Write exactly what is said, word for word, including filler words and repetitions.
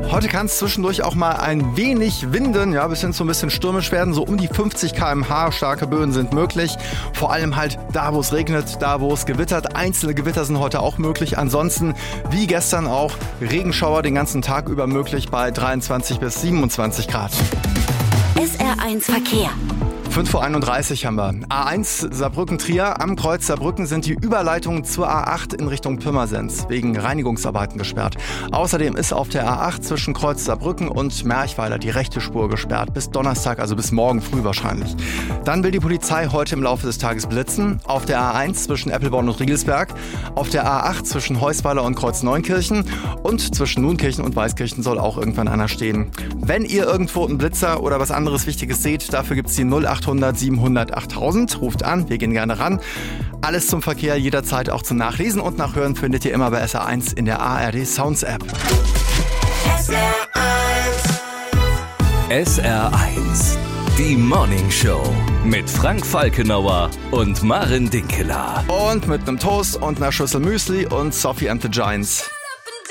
Heute kann es zwischendurch auch mal ein wenig winden, ja, bis hin zu ein bisschen stürmisch werden. So um die fünfzig Kilometer pro Stunde starke Böen sind möglich. Vor allem halt da, wo es regnet, da, wo es gewittert. Einzelne Gewitter sind heute auch möglich. Ansonsten, wie gestern auch, Regenschauer den ganzen Tag über möglich bei dreiundzwanzig bis siebenundzwanzig Grad. S R eins Verkehr. fünf Uhr einunddreißig haben wir. A eins Saarbrücken-Trier. Am Kreuz Saarbrücken sind die Überleitungen zur A acht in Richtung Pirmasens wegen Reinigungsarbeiten gesperrt. Außerdem ist auf der A acht zwischen Kreuz Saarbrücken und Merchweiler die rechte Spur gesperrt. Bis Donnerstag, also bis morgen früh wahrscheinlich. Dann will die Polizei heute im Laufe des Tages blitzen. Auf der A eins zwischen Eppelborn und Riegelsberg. Auf der A acht zwischen Heusweiler und Kreuz-Neunkirchen. Und zwischen Nunkirchen und Weißkirchen soll auch irgendwann einer stehen. Wenn ihr irgendwo einen Blitzer oder was anderes Wichtiges seht, dafür gibt es die null achthundert siebenhundert achttausend. Ruft an, wir gehen gerne ran. Alles zum Verkehr jederzeit auch zum Nachlesen und Nachhören findet ihr immer bei S R eins in der A R D Sounds App. S R eins. S R eins, die Morning Show mit Frank Falkenauer und Maren Dinkeler. Und mit einem Toast und einer Schüssel Müsli und Sophie and the Giants.